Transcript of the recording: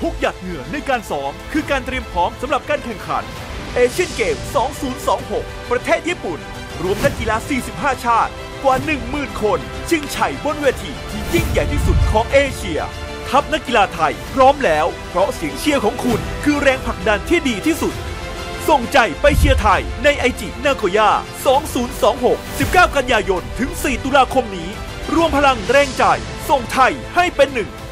ทุกหยาดเหงื่อในการซ้อมคือการเตรียมพร้อมสำหรับการแข่งขันเอเชียนเกม 2026 ประเทศญี่ปุ่นรวมนักกีฬา 45 ชาติกว่า 10,000 คนชิงชัยบนเวทีที่ยิ่งใหญ่ที่สุดของเอเชียทัพนักกีฬาไทยพร้อมแล้วเพราะเสียงเชียร์ของคุณคือแรงผลักดันที่ดีที่สุดส่งใจไปเชียร์ไทยในไอจินาโกย่า 2026 19 กันยายนถึง 4 ตุลาคมนี้รวมพลังแรงใจส่งไทยให้เป็นหนึ่ง